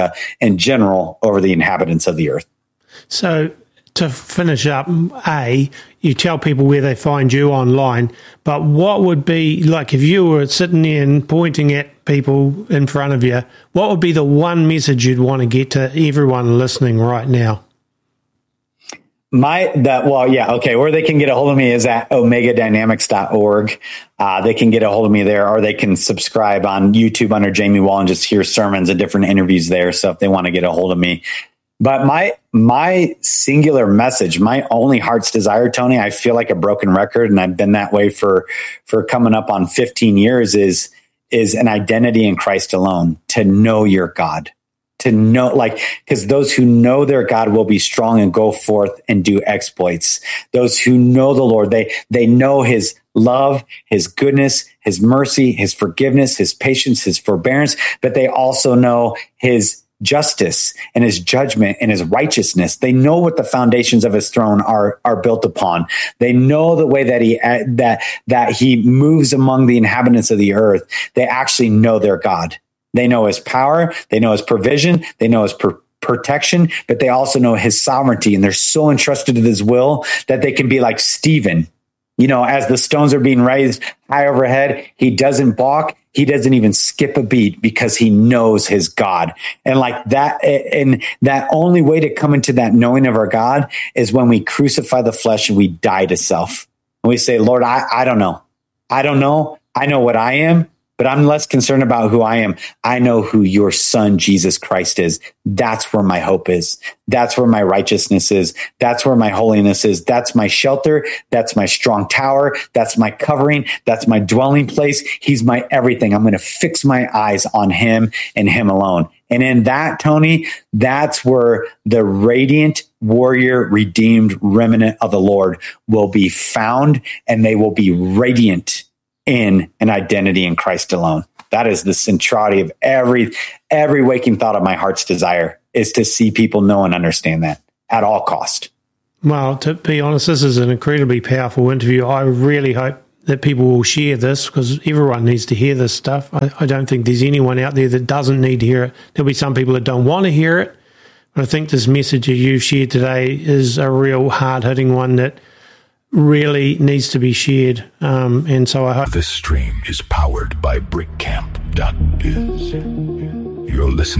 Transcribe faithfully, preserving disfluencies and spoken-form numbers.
uh, in general over the inhabitants of the earth. So to finish up, A, you tell people where they find you online, but what would be, like if you were sitting there and pointing at people in front of you, what would be the one message you'd want to get to everyone listening right now? My, that, well, yeah, okay. Where they can get a hold of me is at omega dynamics dot org. Uh, they can get a hold of me there, or they can subscribe on YouTube under Jamie Wall and just hear sermons and different interviews there. So if they want to get a hold of me, but my, my singular message, my only heart's desire, Tony, I feel like a broken record, and I've been that way for, for coming up on fifteen years, is, is an identity in Christ alone, to know your God. To know, like, because those who know their God will be strong and go forth and do exploits. Those who know the Lord, they they know his love, his goodness, his mercy, his forgiveness, his patience, his forbearance, but they also know his justice and his judgment and his righteousness. They know what the foundations of his throne are are built upon. They know the way that he that that he moves among the inhabitants of the earth. They actually know their God. They know his power, they know his provision, they know his per- protection, but they also know his sovereignty, and they're so entrusted to his will that they can be like Stephen. You know, as the stones are being raised high overhead, he doesn't balk. He doesn't even skip a beat because he knows his God. And like that, and that only way to come into that knowing of our God is when we crucify the flesh and we die to self. And we say, Lord, I, I don't know. I don't know. I know what I am, but I'm less concerned about who I am. I know who your son, Jesus Christ, is. That's where my hope is. That's where my righteousness is. That's where my holiness is. That's my shelter. That's my strong tower. That's my covering. That's my dwelling place. He's my everything. I'm going to fix my eyes on him and him alone. And in that, Tony, that's where the radiant warrior redeemed remnant of the Lord will be found, and they will be radiant in an identity in Christ alone. That is the centrality of every every waking thought of my heart's desire, is to see people know and understand that at all cost. Well, to be honest, this is an incredibly powerful interview. I really hope that people will share this, because everyone needs to hear this stuff. I, I don't think there's anyone out there that doesn't need to hear it. There'll be some people that don't want to hear it, but I think this message that you've shared today is a real hard-hitting one that really needs to be shared. Um, and so I hope this stream is powered by brick camp dot biz. You're listening